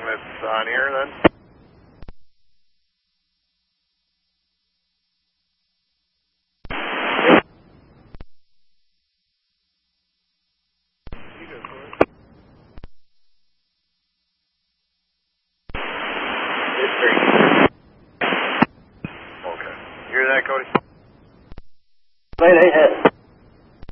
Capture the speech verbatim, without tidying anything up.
it's on here then? It's green. Okay. You hear that, Cody? Late eight hit.